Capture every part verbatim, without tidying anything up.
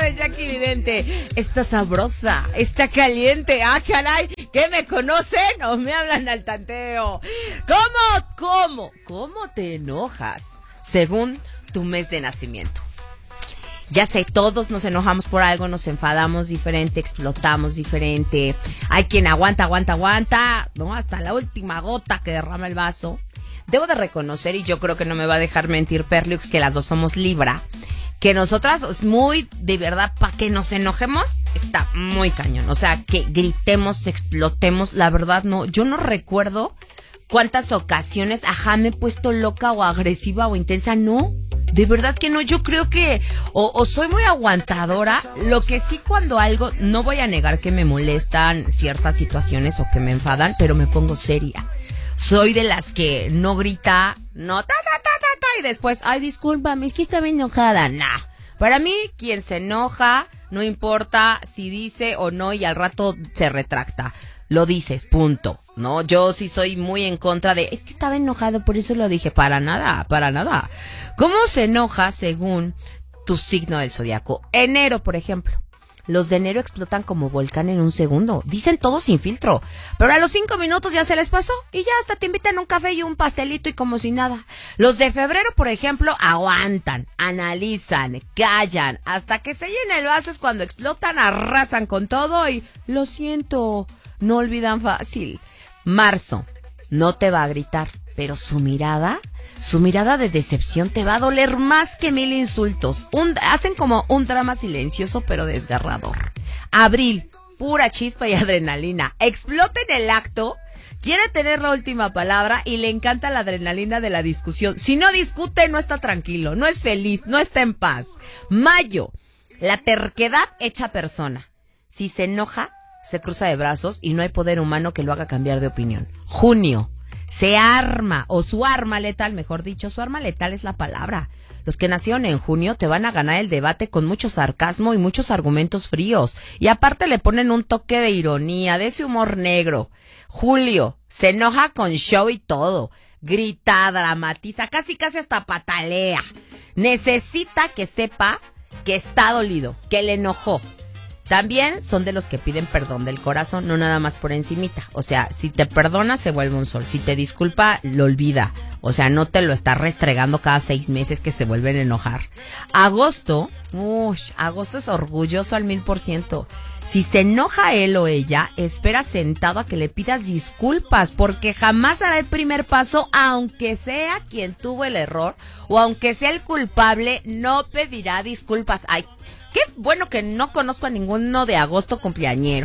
soy Jackie Vidente. Está sabrosa, está caliente. Ah, caray, ¿qué me conocen o me hablan al tanteo? ¿Cómo, cómo, cómo te enojas según tu mes de nacimiento? Ya sé, todos nos enojamos por algo, nos enfadamos diferente, explotamos diferente. Hay quien aguanta, aguanta, aguanta, ¿no? Hasta la última gota que derrama el vaso. Debo de reconocer, y yo creo que no me va a dejar mentir Perlux, que las dos somos Libra. Que nosotras, es muy, de verdad, para que nos enojemos, está muy cañón. O sea, que gritemos, explotemos, la verdad no. Yo no recuerdo cuántas ocasiones, ajá, me he puesto loca o agresiva o intensa, no. De verdad que no, yo creo que o, o soy muy aguantadora, lo que sí cuando algo, no voy a negar que me molestan ciertas situaciones o que me enfadan, pero me pongo seria. Soy de las que no grita, no, ta, ta, ta, ta, ta, y después, ay, discúlpame, es que estaba enojada, nah. Para mí, quien se enoja, no importa si dice o no y al rato se retracta. Lo dices, punto, ¿no? Yo sí soy muy en contra de, es que estaba enojado, por eso lo dije. Para nada, para nada. ¿Cómo se enoja según tu signo del zodiaco? Enero, por ejemplo. Los de enero explotan como volcán en un segundo. Dicen todo sin filtro. Pero a los cinco minutos ya se les pasó y ya hasta te invitan a un café y un pastelito y como si nada. Los de febrero, por ejemplo, aguantan, analizan, callan. Hasta que se llena el vaso es cuando explotan, arrasan con todo y lo siento. No olvidan fácil. Marzo, no te va a gritar, pero su mirada, su mirada de decepción te va a doler más que mil insultos. Un, hacen como un drama silencioso pero desgarrador. Abril, pura chispa y adrenalina. Explota en el acto, quiere tener la última palabra y le encanta la adrenalina de la discusión. Si no discute, no está tranquilo, no es feliz, no está en paz. Mayo, la terquedad hecha persona. Si se enoja, se cruza de brazos y no hay poder humano que lo haga cambiar de opinión. Junio, se arma, o su arma letal, mejor dicho, su arma letal es la palabra. Los que nacieron en junio te van a ganar el debate con mucho sarcasmo y muchos argumentos fríos. Y aparte le ponen un toque de ironía, de ese humor negro. Julio, se enoja con show y todo. Grita, dramatiza, casi casi hasta patalea. Necesita que sepa que está dolido, que le enojó. También son de los que piden perdón del corazón, no nada más por encimita. O sea, si te perdona, se vuelve un sol. Si te disculpa, lo olvida. O sea, no te lo está restregando cada seis meses que se vuelven a enojar. Agosto, uy, agosto es orgulloso al mil por ciento. Si se enoja él o ella, espera sentado a que le pidas disculpas, porque jamás hará el primer paso, aunque sea quien tuvo el error, o aunque sea el culpable, no pedirá disculpas. Ay, qué bueno que no conozco a ninguno de agosto cumpleañero.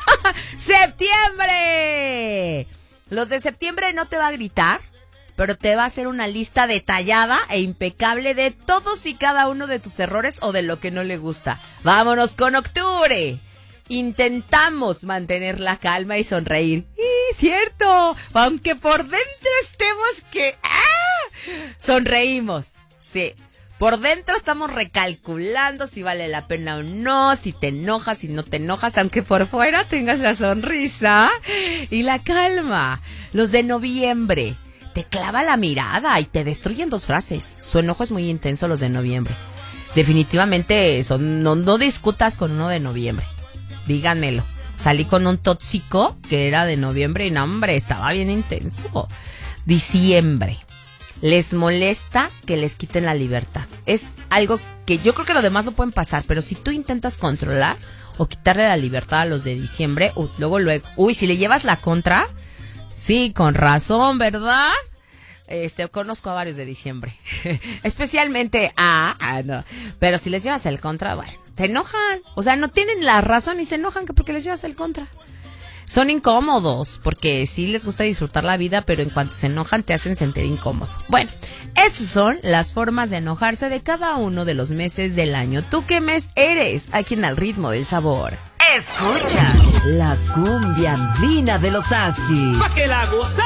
¡Septiembre! Los de septiembre no te va a gritar, pero te va a hacer una lista detallada e impecable de todos y cada uno de tus errores o de lo que no le gusta. ¡Vámonos con octubre! Intentamos mantener la calma y sonreír. ¡Y cierto! Aunque por dentro estemos que... ¡ah! Sonreímos. Sí. Por dentro estamos recalculando si vale la pena o no, si te enojas, si no te enojas, aunque por fuera tengas la sonrisa y la calma. Los de noviembre te clava la mirada y te destruyen dos frases. Su enojo es muy intenso, los de noviembre. Definitivamente son, no, no discutas con uno de noviembre. Díganmelo. Salí con un tóxico que era de noviembre y no, hombre, estaba bien intenso. Diciembre. Les molesta que les quiten la libertad. Es algo que yo creo que los demás no pueden pasar, pero si tú intentas controlar o quitarle la libertad a los de diciembre, uh, luego, luego, uy, si le llevas la contra, sí, con razón, ¿verdad? Este, conozco a varios de diciembre, especialmente a, ah, no, pero si les llevas el contra, bueno, se enojan, o sea, no tienen la razón y se enojan que porque les llevas el contra. Son incómodos, porque sí les gusta disfrutar la vida, pero en cuanto se enojan te hacen sentir incómodo. Bueno, esas son las formas de enojarse de cada uno de los meses del año. ¿Tú qué mes eres? Aquí en Al Ritmo del Sabor. Escucha la cumbia andina de los Askis. ¡Pa' que la goce!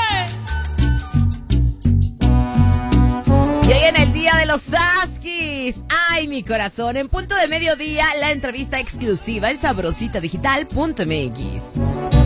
Y hoy en el día de los Askis, ay mi corazón, en punto de mediodía, la entrevista exclusiva en sabrosita digital punto m x.